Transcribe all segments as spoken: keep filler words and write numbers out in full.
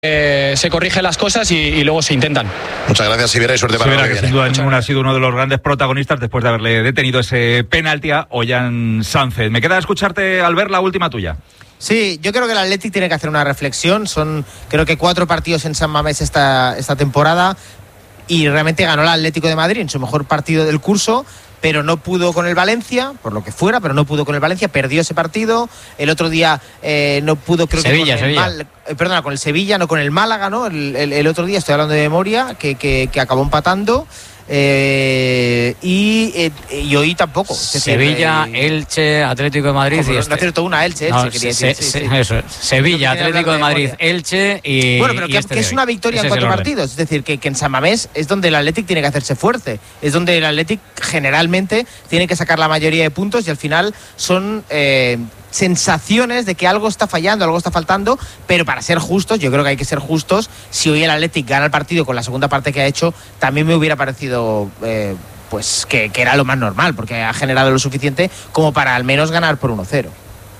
Eh, se corrigen las cosas y, y luego se intentan. Muchas gracias, Sivera, y suerte para Sivera, lo que que viene. sin duda ninguna ha sido uno de los grandes protagonistas después de haberle detenido ese penalti a Ollán Sánchez. Me queda escucharte, Albert, la última tuya. Sí, yo creo que el Athletic tiene que hacer una reflexión. Son, creo que cuatro partidos en San Mamés esta, esta temporada y realmente ganó el Atlético de Madrid en su mejor partido del curso, pero no pudo con el Valencia, por lo que fuera, pero no pudo con el Valencia, perdió ese partido. El otro día eh, no pudo, creo Sevilla, que con Sevilla. el Mal, eh, perdona, con el Sevilla, no con el Málaga, ¿no? El, el, el otro día, estoy hablando de memoria, que, que, que acabó empatando. Eh, y, eh, y hoy tampoco. Es decir, Sevilla, eh, Elche, Atlético de Madrid. como y no, este. no acierto una, Elche, Elche, No, quería se, decir. se, Sí, sí. Eso, Sevilla, Creo que Atlético de de Madrid, memoria. Elche y. Bueno, pero y que, este que de es hoy. una victoria Ese en es cuatro el orden. partidos. Es decir, que, que en San Mamés es donde el Athletic tiene que hacerse fuerte. Es donde el Athletic generalmente tiene que sacar la mayoría de puntos y al final son eh, sensaciones de que algo está fallando, algo está faltando, pero para ser justos, yo creo que hay que ser justos. Si hoy el Athletic gana el partido con la segunda parte que ha hecho, también me hubiera parecido... Eh, pues que, que era lo más normal, porque ha generado lo suficiente como para al menos ganar por uno cero.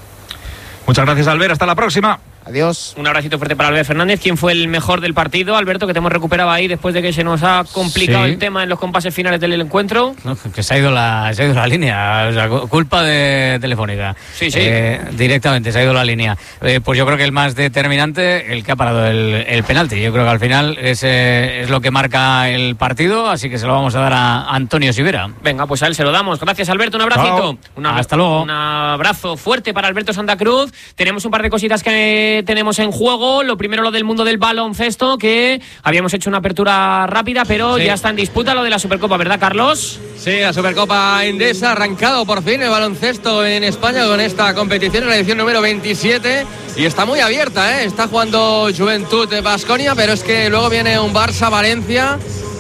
Muchas gracias, Albert. Hasta la próxima. Adiós. Un abracito fuerte para Albert Fernández. ¿Quién fue el mejor del partido, Alberto, que te hemos recuperado ahí después de que se nos ha complicado Sí. el tema en los compases finales del encuentro? No, que se ha ido la, se ha ido la línea, o sea, culpa de Telefónica. Sí, sí. Eh, directamente se ha ido la línea. Eh, pues yo creo que el más determinante, el que ha parado el, el penalti. Yo creo que al final ese es lo que marca el partido, así que se lo vamos a dar a Antonio Sivera. Venga, pues a él se lo damos. Gracias, Alberto. Un abracito. Una, Hasta luego. Un abrazo fuerte para Alberto Santa Cruz. Tenemos un par de cositas que tenemos en juego. Lo primero, lo del mundo del baloncesto, que habíamos hecho una apertura rápida, pero Sí. ya está en disputa lo de la Supercopa, ¿verdad, Carlos? Sí, la Supercopa Endesa ha arrancado por fin el baloncesto en España con esta competición, en la edición número veintisiete, y está muy abierta, ¿eh? Está jugando Juventud de Baskonia, pero es que luego viene un Barça-Valencia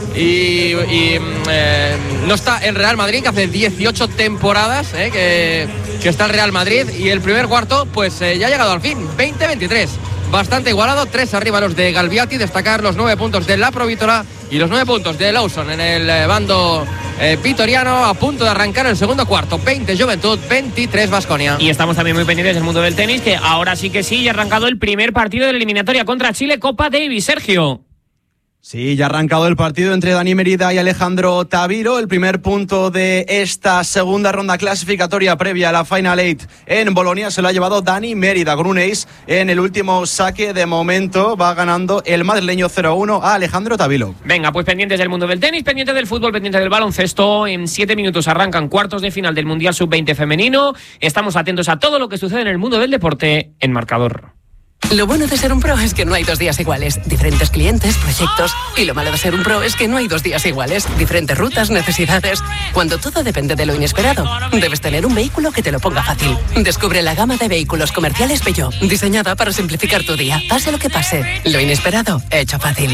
y, y eh, no está el Real Madrid, que hace dieciocho temporadas ¿eh? que, que está el Real Madrid, y el primer cuarto pues eh, ya ha llegado al fin, veinte veintitrés. Bastante igualado, tres arriba los de Galviati, destacar los nueve puntos de la Provítola y los nueve puntos de Lawson en el eh, bando eh, vitoriano, a punto de arrancar el segundo cuarto. veinte Juventud, veintitrés Baskonia. Y estamos también muy pendientes del mundo del tenis, que ahora sí que sí, ya ha arrancado el primer partido de la eliminatoria contra Chile, Copa Davis. Sergio. Sí, ya ha arrancado el partido entre Dani Merida y Alejandro Taviro. El primer punto de esta segunda ronda clasificatoria previa a la Final Eight en Bolonia se lo ha llevado Dani Merida con un ace en el último saque. De momento va ganando el madrileño cero a uno a Alejandro Tavilo. Venga, pues pendientes del mundo del tenis, pendientes del fútbol, pendientes del baloncesto. En siete minutos arrancan cuartos de final del Mundial sub veinte femenino. Estamos atentos a todo lo que sucede en el mundo del deporte en Marcador. Lo bueno de ser un pro es que no hay dos días iguales. Diferentes clientes, proyectos. Y lo malo de ser un pro es que no hay dos días iguales. Diferentes rutas, necesidades. Cuando todo depende de lo inesperado, debes tener un vehículo que te lo ponga fácil. Descubre la gama de vehículos comerciales Peugeot, diseñada para simplificar tu día. Pase lo que pase, lo inesperado, hecho fácil.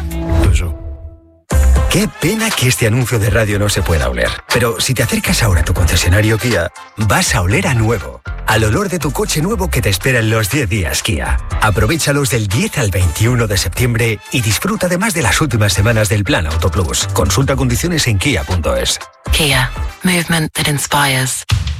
Qué pena que este anuncio de radio no se pueda oler. Pero si te acercas ahora a tu concesionario Kia, vas a oler a nuevo. Al olor de tu coche nuevo que te espera en los diez días Kia. Aprovéchalos del diez al veintiuno de septiembre y disfruta además de las últimas semanas del Plan Auto Plus. Consulta condiciones en kia punto es. Kia, movement that inspires.